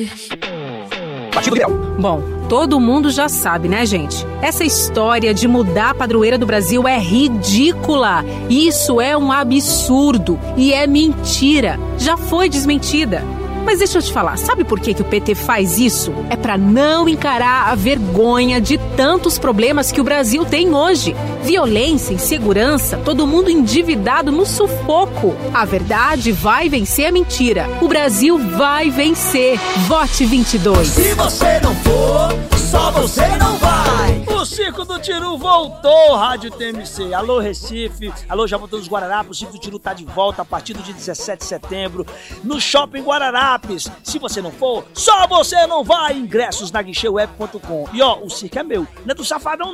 Bom, todo mundo já sabe, né, gente? Essa história de mudar a padroeira do Brasil é ridícula. Isso é um absurdo e é mentira. Já foi desmentida. Mas deixa eu te falar, sabe por que o PT faz isso? É para não encarar a vergonha de tantos problemas que o Brasil tem hoje. Violência, insegurança, todo mundo endividado no sufoco. A verdade vai vencer a mentira. O Brasil vai vencer. Vote 22. Se você não for, só você não vai. O Circo do Tiru voltou, Rádio TMC. Alô, Recife. Alô, Jaboatão dos Guararapes. O Circo do Tiru tá de volta a partir do dia 17 de setembro no Shopping Guararapes. Se você não for, só você não vai. Ingressos na guicheuweb.com. E ó, o circo é meu, não é do Safadão.